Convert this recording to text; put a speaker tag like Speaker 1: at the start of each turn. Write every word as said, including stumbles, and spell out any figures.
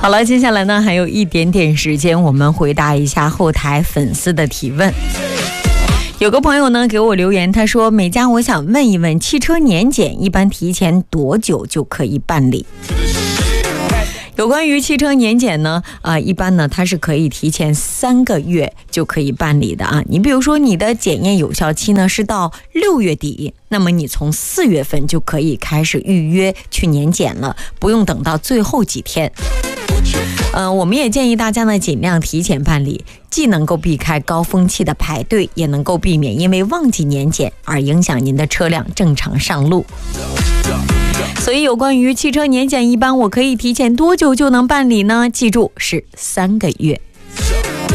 Speaker 1: 好了，接下来呢还有一点点时间，我们回答一下后台粉丝的提问。有个朋友呢给我留言，他说：美嘉，我想问一问，汽车年检一般提前多久就可以办理？有关于汽车年检呢，呃，一般呢它是可以提前三个月就可以办理的啊。你比如说你的检验有效期呢是到六月底，那么你从四月份就可以开始预约去年检了，不用等到最后几天。呃，我们也建议大家呢尽量提前办理，既能够避开高峰期的排队，也能够避免因为忘记年检而影响您的车辆正常上路。所以有关于汽车年检一般我可以提前多久就能办理呢？记住是三个月。